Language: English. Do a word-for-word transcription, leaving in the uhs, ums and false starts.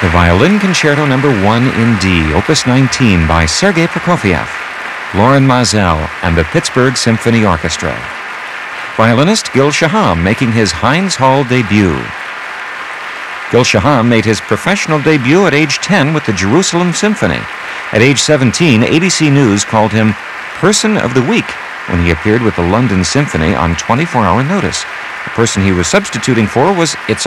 The Violin Concerto Number one in D, Opus nineteen by Sergei Prokofiev, Loren Maazel, and the Pittsburgh Symphony Orchestra. Violinist Gil Shaham making his Heinz Hall debut. Gil Shaham made his professional debut at age ten with the Jerusalem Symphony. At age seventeen, A B C News called him Person of the Week when he appeared with the London Symphony on twenty-four hour notice. The person he was substituting for was It's